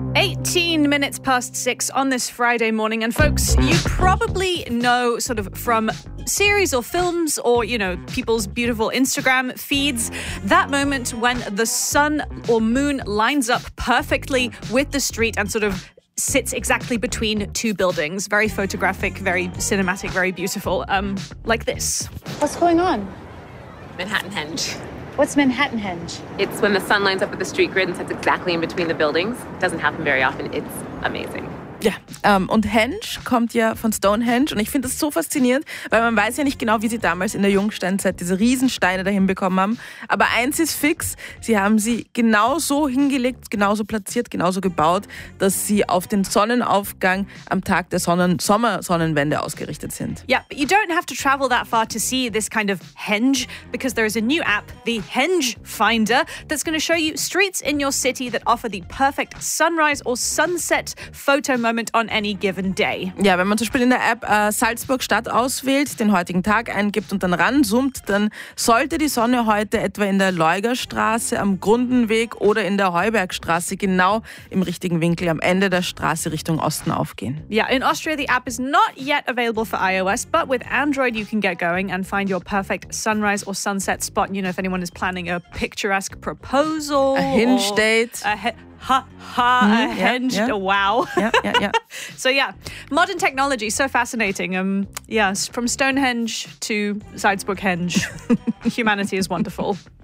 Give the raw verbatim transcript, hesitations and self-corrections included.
eighteen minutes past six on this Friday morning. And folks, you probably know sort of from series or films or, you know, people's beautiful Instagram feeds, that moment when the sun or moon lines up perfectly with the street and sort of sits exactly between two buildings. Very photographic, very cinematic, very beautiful. Um, like this. What's going on? Manhattan Henge. What's Manhattan Henge? It's when the sun lines up with the street grid and sits exactly in between the buildings. It doesn't happen very often. It's amazing. Ja, ähm, und Henge kommt ja von Stonehenge und ich finde das so faszinierend, weil man weiß ja nicht genau, wie sie damals in der Jungsteinzeit diese Riesensteine dahin bekommen haben. Aber eins ist fix, sie haben sie genau so hingelegt, genauso platziert, genauso gebaut, dass sie auf den Sonnenaufgang am Tag der Sonnen- Sommersonnenwende ausgerichtet sind. Yeah, but you don't have to travel that far to see this kind of henge because there is a new app, the Henge Finder, that's going to show you streets in your city that offer the perfect sunrise or sunset photo moment on any given day. Ja, wenn man zum Beispiel in der App äh, Salzburg Stadt auswählt, den heutigen Tag eingibt und dann ranzoomt, dann sollte die Sonne heute etwa in der Leugerstraße, am Grundenweg oder in der Heubergstraße genau im richtigen Winkel am Ende der Straße Richtung Osten aufgehen. Yeah, in Austria, the app is not yet available for iOS, but with Android, you can get going and find your perfect sunrise or sunset spot. You know, if anyone is planning a picturesque proposal. A hinge date. A he- ha, ha, Mm, a yeah, henge, yeah. a wow. Ja, ja, ja. So yeah, modern technology, so fascinating. Um, yeah, from Stonehenge to Salzburg Henge, humanity is wonderful.